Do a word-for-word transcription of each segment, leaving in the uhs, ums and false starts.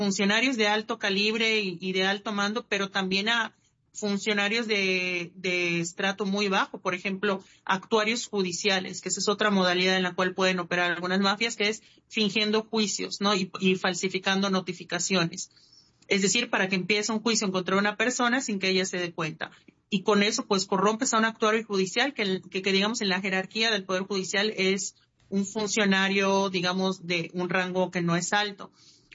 funcionarios de alto calibre y, y de alto mando, pero también a funcionarios de, de estrato muy bajo, por ejemplo, actuarios judiciales, que esa es otra modalidad en la cual pueden operar algunas mafias, que es fingiendo juicios, ¿no? Y, y falsificando notificaciones. Es decir, para que empiece un juicio en contra de una persona sin que ella se dé cuenta. Y con eso, pues, corrompes a un actuario judicial que, que, que digamos, en la jerarquía del Poder Judicial es un funcionario, digamos, de un rango que no es alto.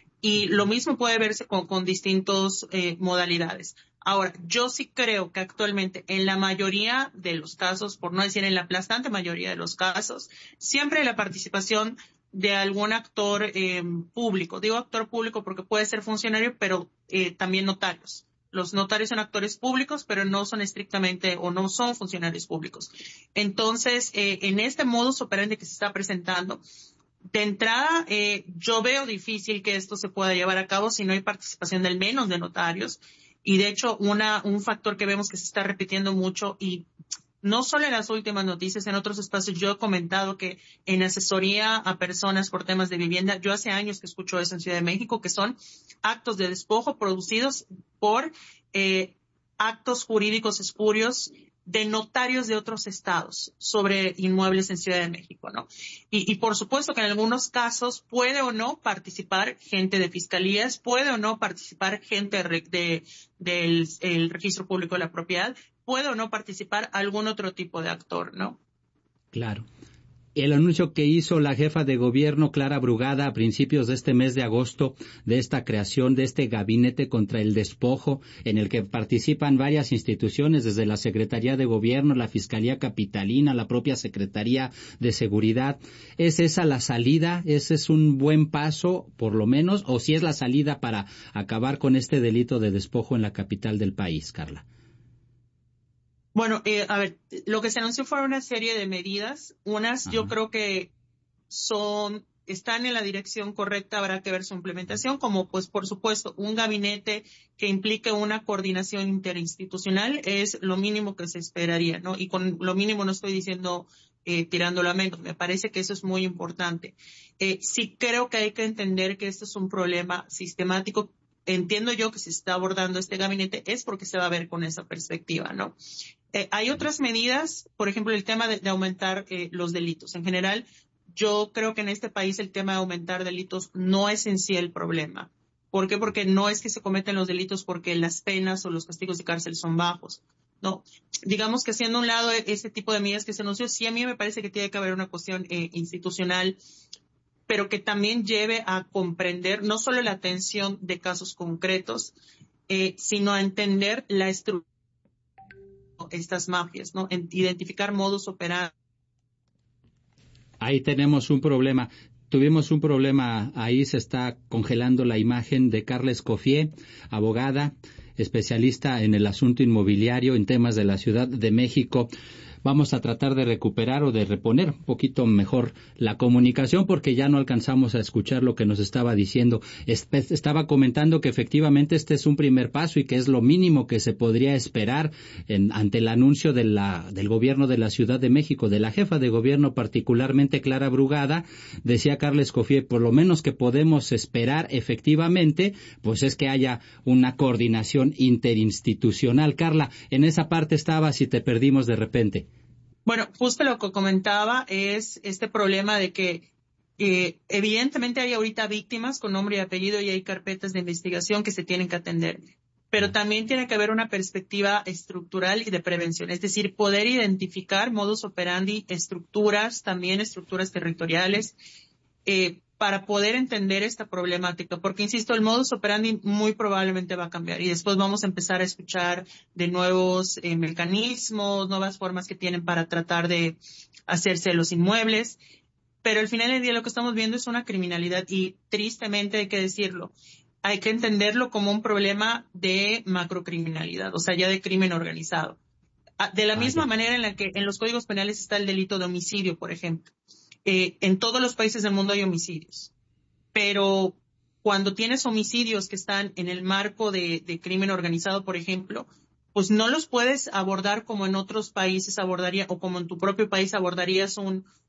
Y lo mismo puede verse con, con distintas eh, modalidades. Ahora, yo sí creo que actualmente en la mayoría de los casos, por no decir en la aplastante mayoría de los casos, siempre hay la participación de algún actor eh, público. Digo actor público porque puede ser funcionario, pero eh, también notarios. Los notarios son actores públicos, pero no son estrictamente o no son funcionarios públicos. Entonces, eh, en este modus operandi que se está presentando, de entrada, eh, yo veo difícil que esto se pueda llevar a cabo si no hay participación del menos de notarios. Y de hecho, una, un factor que vemos que se está repitiendo mucho, y no solo en las últimas noticias, en otros espacios, yo he comentado que en asesoría a personas por temas de vivienda, yo hace años que escucho eso en Ciudad de México, que son actos de despojo producidos por eh, actos jurídicos espurios de notarios de otros estados sobre inmuebles en Ciudad de México, ¿no? Y, y por supuesto que en algunos casos puede o no participar gente de fiscalías, puede o no participar gente de, de, del el registro público de la propiedad, puede o no participar algún otro tipo de actor, ¿no? Claro. El anuncio que hizo la jefa de gobierno, Clara Brugada, a principios de este mes de agosto, de esta creación de este gabinete contra el despojo, en el que participan varias instituciones, desde la Secretaría de Gobierno, la Fiscalía Capitalina, la propia Secretaría de Seguridad. ¿Es esa la salida? ¿Ese es un buen paso, por lo menos? ¿O si es la salida para acabar con este delito de despojo en la capital del país, Carla? Bueno, eh, a ver, lo que se anunció fue una serie de medidas. Unas, Ajá. Yo creo que son, están en la dirección correcta, habrá que ver su implementación, como pues por supuesto un gabinete que implique una coordinación interinstitucional es lo mínimo que se esperaría, ¿no? Y con lo mínimo no estoy diciendo eh, tirándolo a menos, me parece que eso es muy importante. Eh, sí creo que hay que entender que esto es un problema sistemático. Entiendo yo que si se está abordando este gabinete es porque se va a ver con esa perspectiva, ¿no? Eh, hay otras medidas, por ejemplo, el tema de, de aumentar eh, los delitos. En general, yo creo que en este país el tema de aumentar delitos no es en sí el problema. ¿Por qué? Porque no es que se cometen los delitos porque las penas o los castigos de cárcel son bajos. No, digamos que haciendo a un lado ese tipo de medidas que se anunció, sí a mí me parece que tiene que haber una cuestión eh, institucional, pero que también lleve a comprender no solo la atención de casos concretos, eh, sino a entender la estructura de estas mafias, ¿no? En identificar modus operandi. Ahí tenemos un problema. Tuvimos un problema, ahí se está congelando la imagen de Carla Escoffier, abogada, especialista en el asunto inmobiliario en temas de la Ciudad de México. Vamos a tratar de recuperar o de reponer un poquito mejor la comunicación porque ya no alcanzamos a escuchar lo que nos estaba diciendo. Estaba comentando que efectivamente este es un primer paso y que es lo mínimo que se podría esperar en, ante el anuncio de la, del gobierno de la Ciudad de México, de la jefa de gobierno, particularmente Clara Brugada. Decía Carla Escoffier, por lo menos que podemos esperar efectivamente, pues es que haya una coordinación interinstitucional. Carla, en esa parte estabas y te perdimos de repente. Bueno, justo lo que comentaba es este problema de que eh, evidentemente hay ahorita víctimas con nombre y apellido y hay carpetas de investigación que se tienen que atender, pero también tiene que haber una perspectiva estructural y de prevención, es decir, poder identificar modus operandi, estructuras, también estructuras territoriales, eh, para poder entender esta problemática, porque insisto, el modus operandi muy probablemente va a cambiar y después vamos a empezar a escuchar de nuevos eh, mecanismos, nuevas formas que tienen para tratar de hacerse los inmuebles, pero al final del día lo que estamos viendo es una criminalidad y tristemente hay que decirlo, hay que entenderlo como un problema de macrocriminalidad, o sea, ya de crimen organizado. De la misma manera en la que en los códigos penales está el delito de homicidio, por ejemplo. Eh, en todos los países del mundo hay homicidios, pero cuando tienes homicidios que están en el marco de, de crimen organizado, por ejemplo, pues no los puedes abordar como en otros países abordaría o como en tu propio país abordarías un,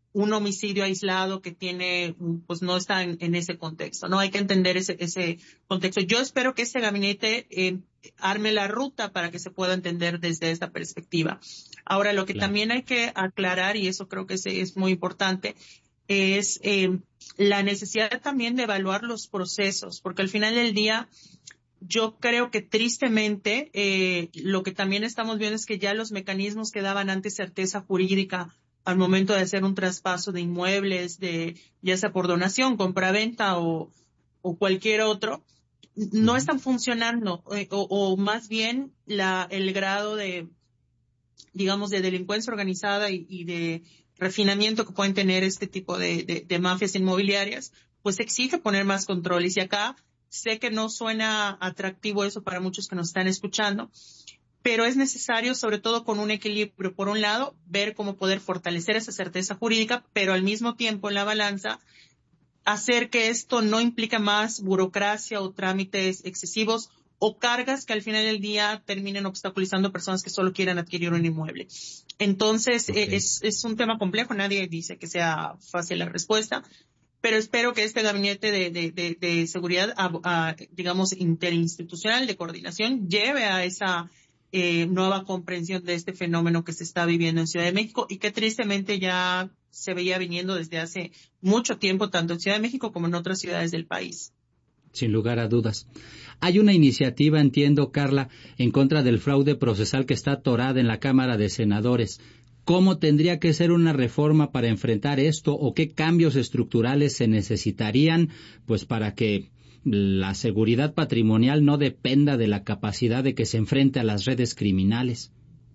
un homicidio aislado que tiene, pues no está en, en ese contexto, ¿no? Hay que entender ese, ese contexto. Yo espero que este gabinete eh, arme la ruta para que se pueda entender desde esta perspectiva. Ahora, lo que claro. también hay que aclarar, y eso creo que es, es muy importante, es eh, la necesidad también de evaluar los procesos, porque al final del día, yo creo que tristemente eh, lo que también estamos viendo es que ya los mecanismos que daban antes certeza jurídica al momento de hacer un traspaso de inmuebles, de ya sea por donación, compraventa o, o cualquier otro, no uh-huh. están funcionando eh, o, o más bien la, el grado de, digamos, de delincuencia organizada y, y de refinamiento que pueden tener este tipo de, de, de mafias inmobiliarias, pues exige poner más controles. Y acá sé que no suena atractivo eso para muchos que nos están escuchando, pero es necesario, sobre todo con un equilibrio. Por un lado, ver cómo poder fortalecer esa certeza jurídica, pero al mismo tiempo en la balanza, hacer que esto no implique más burocracia o trámites excesivos o cargas que al final del día terminen obstaculizando a personas que solo quieran adquirir un inmueble. Entonces, okay. es, es un tema complejo. Nadie dice que sea fácil la respuesta, pero espero que este gabinete de, de, de, de seguridad, a, a, digamos, interinstitucional de coordinación lleve a esa Eh, nueva comprensión de este fenómeno que se está viviendo en Ciudad de México y que tristemente ya se veía viniendo desde hace mucho tiempo, tanto en Ciudad de México como en otras ciudades del país. Sin lugar a dudas. Hay una iniciativa, entiendo, Carla, en contra del fraude procesal que está atorada en la Cámara de Senadores. ¿Cómo tendría que ser una reforma para enfrentar esto o qué cambios estructurales se necesitarían, pues, para que la seguridad patrimonial no dependa de la capacidad de que se enfrente a las redes criminales?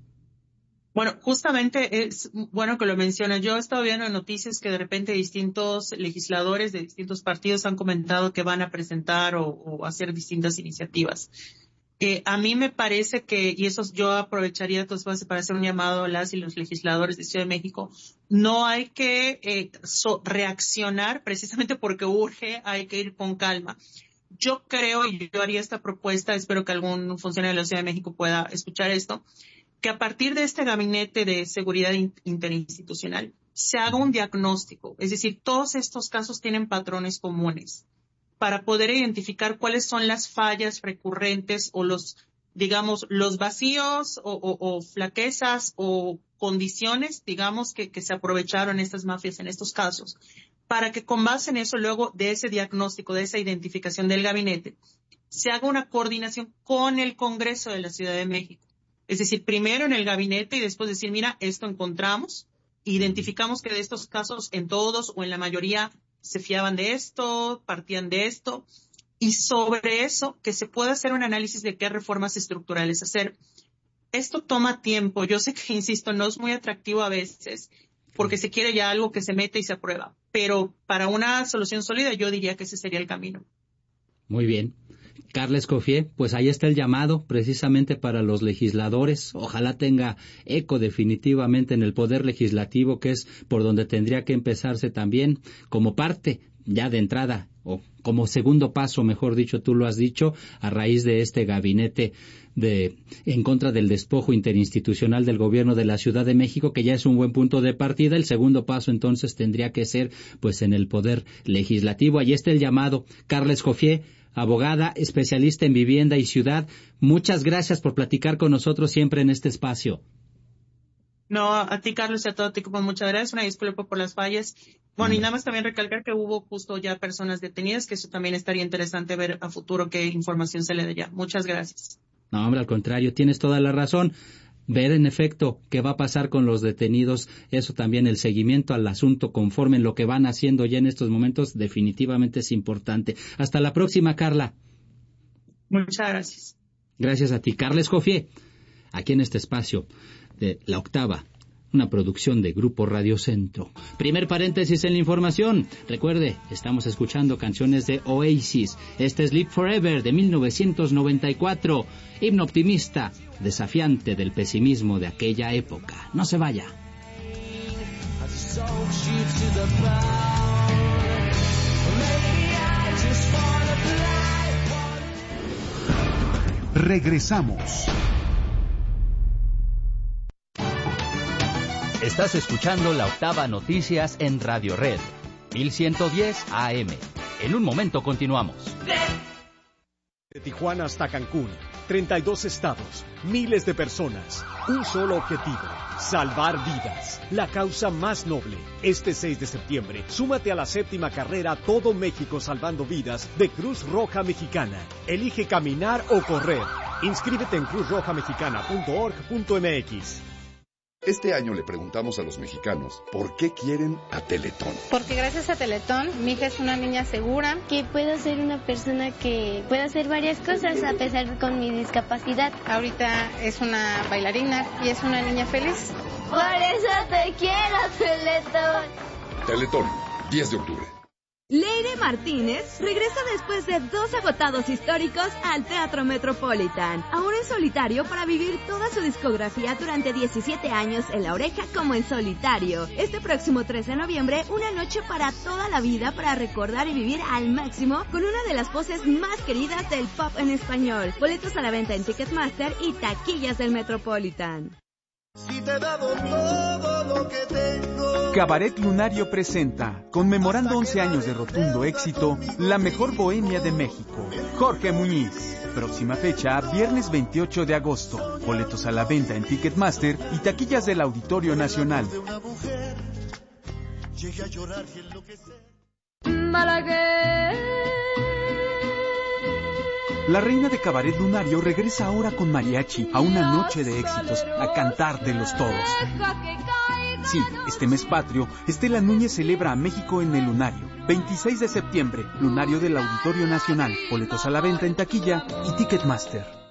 Bueno, justamente es bueno que lo mencionas. Yo he estado viendo en noticias que de repente distintos legisladores de distintos partidos han comentado que van a presentar o, o hacer distintas iniciativas. Eh, a mí me parece que, y eso yo aprovecharía tu espacio para hacer un llamado a las y los legisladores de Ciudad de México, no hay que eh, so, reaccionar precisamente porque urge, hay que ir con calma. Yo creo, y yo haría esta propuesta, espero que algún funcionario de la Ciudad de México pueda escuchar esto, que a partir de este gabinete de seguridad interinstitucional se haga un diagnóstico, es decir, todos estos casos tienen patrones comunes, para poder identificar cuáles son las fallas recurrentes o los, digamos, los vacíos o, o, o flaquezas o condiciones, digamos, que, que se aprovecharon estas mafias en estos casos, para que con base en eso, luego de ese diagnóstico, de esa identificación del gabinete, se haga una coordinación con el Congreso de la Ciudad de México. Es decir, primero en el gabinete y después decir, mira, esto encontramos, identificamos que de estos casos en todos o en la mayoría se fiaban de esto, partían de esto, y sobre eso que se pueda hacer un análisis de qué reformas estructurales hacer. Esto toma tiempo. Yo sé que, insisto, no es muy atractivo a veces porque se quiere ya algo que se mete y se aprueba, pero para una solución sólida yo diría que ese sería el camino. Muy bien. Carla Escoffier, pues ahí está el llamado precisamente para los legisladores. Ojalá tenga eco definitivamente en el Poder Legislativo, que es por donde tendría que empezarse también como parte ya de entrada, o como segundo paso, mejor dicho, tú lo has dicho, a raíz de este gabinete de en contra del despojo interinstitucional del gobierno de la Ciudad de México, que ya es un buen punto de partida. El segundo paso entonces tendría que ser pues en el Poder Legislativo. Ahí está el llamado. Carla Escoffier, abogada, especialista en vivienda y ciudad, muchas gracias por platicar con nosotros siempre en este espacio. No, a ti, Carlos, y a todo tu equipo, muchas gracias. Una disculpa por las fallas. Bueno, y nada más también recalcar que hubo justo ya personas detenidas, que eso también estaría interesante ver a futuro qué información se le dé ya. Muchas gracias. No, hombre, al contrario, tienes toda la razón. Ver en efecto qué va a pasar con los detenidos, eso también, el seguimiento al asunto conforme en lo que van haciendo ya en estos momentos, definitivamente es importante. Hasta la próxima, Carla. Muchas gracias. Gracias a ti, Carla Escoffier, aquí en este espacio de La Octava, una producción de Grupo Radio Centro. Primer paréntesis en la información. Recuerde, estamos escuchando canciones de Oasis. Este es Live Forever de mil novecientos noventa y cuatro. Himno optimista, desafiante del pesimismo de aquella época. No se vaya. Regresamos. Estás escuchando La Octava Noticias en Radio Red, mil ciento diez A M. En un momento continuamos. De Tijuana hasta Cancún, treinta y dos estados, miles de personas, un solo objetivo, salvar vidas, la causa más noble. Este seis de septiembre, súmate a la séptima carrera Todo México Salvando Vidas de Cruz Roja Mexicana. Elige caminar o correr. Inscríbete en cruz roja mexicana punto org punto m x. Este año le preguntamos a los mexicanos por qué quieren a Teletón. Porque gracias a Teletón, mi hija es una niña segura. Que puedo ser una persona que puede hacer varias cosas a pesar de con mi discapacidad. Ahorita es una bailarina y es una niña feliz. Por eso te quiero, Teletón. Teletón, diez de octubre. Leire Martínez regresa después de dos agotados históricos al Teatro Metropolitan, ahora en solitario para vivir toda su discografía durante diecisiete años en La Oreja como en solitario. Este próximo tres de noviembre, una noche para toda la vida para recordar y vivir al máximo con una de las voces más queridas del pop en español. Boletos a la venta en Ticketmaster y taquillas del Metropolitan. Si te he dado todo lo que tengo. Cabaret Lunario presenta, conmemorando once años de rotundo éxito, la mejor bohemia de México. Jorge Muñiz. Próxima fecha, viernes veintiocho de agosto. Boletos a la venta en Ticketmaster y taquillas del Auditorio Nacional. La reina de Cabaret Lunario regresa ahora con mariachi a una noche de éxitos, a cantártelos todos. Sí, este mes patrio, Estela Núñez celebra a México en el Lunario. veintiséis de septiembre, Lunario del Auditorio Nacional. Boletos a la venta en taquilla y Ticketmaster.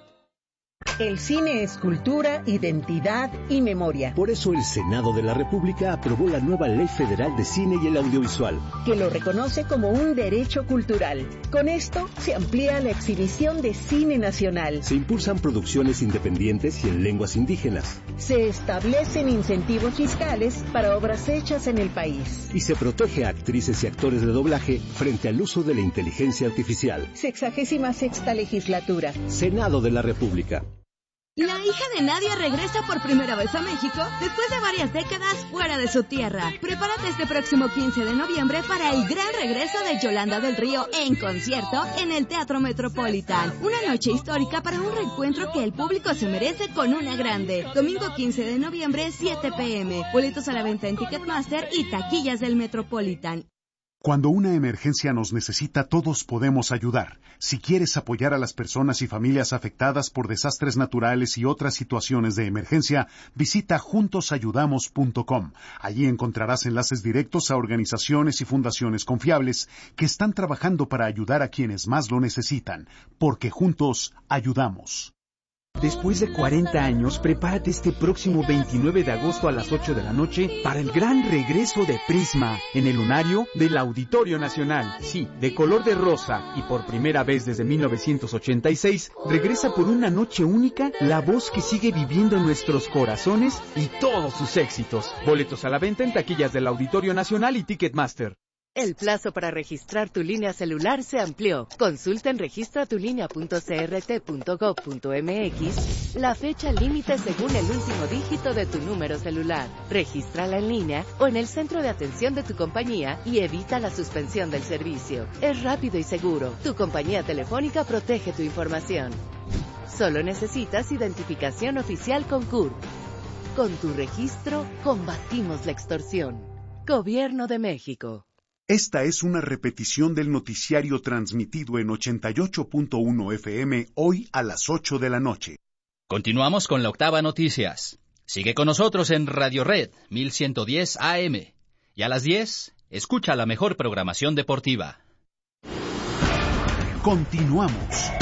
El cine es cultura, identidad y memoria. Por eso el Senado de la República aprobó la nueva Ley Federal de Cine y el Audiovisual, que lo reconoce como un derecho cultural. Con esto se amplía la exhibición de cine nacional. Se impulsan producciones independientes y en lenguas indígenas. Se establecen incentivos fiscales para obras hechas en el país. Y se protege a actrices y actores de doblaje frente al uso de la inteligencia artificial. Sexagésima sexta legislatura. Senado de la República. La hija de Nadia regresa por primera vez a México después de varias décadas fuera de su tierra. Prepárate este próximo quince de noviembre para el gran regreso de Yolanda del Río en concierto en el Teatro Metropolitan. Una noche histórica para un reencuentro que el público se merece con una grande. Domingo quince de noviembre, siete pe eme. Boletos a la venta en Ticketmaster y taquillas del Metropolitan. Cuando una emergencia nos necesita, todos podemos ayudar. Si quieres apoyar a las personas y familias afectadas por desastres naturales y otras situaciones de emergencia, visita juntos ayudamos punto com. Allí encontrarás enlaces directos a organizaciones y fundaciones confiables que están trabajando para ayudar a quienes más lo necesitan, porque juntos ayudamos. Después de cuarenta años, prepárate este próximo veintinueve de agosto a las ocho de la noche para el gran regreso de Prisma en el Lunario del Auditorio Nacional. Sí, de color de rosa y por primera vez desde mil novecientos ochenta y seis, regresa por una noche única la voz que sigue viviendo en nuestros corazones y todos sus éxitos. Boletos a la venta en taquillas del Auditorio Nacional y Ticketmaster. El plazo para registrar tu línea celular se amplió. Consulta en registra tu línea punto c r t punto gov punto m x la fecha límite según el último dígito de tu número celular. Regístrala en línea o en el centro de atención de tu compañía y evita la suspensión del servicio. Es rápido y seguro. Tu compañía telefónica protege tu información. Solo necesitas identificación oficial con C U R. Con tu registro, combatimos la extorsión. Gobierno de México. Esta es una repetición del noticiario transmitido en ochenta y ocho punto uno efe eme hoy a las ocho de la noche. Continuamos con la Octava Noticias. Sigue con nosotros en Radio Red mil ciento diez A M. Y a las diez, escucha la mejor programación deportiva. Continuamos.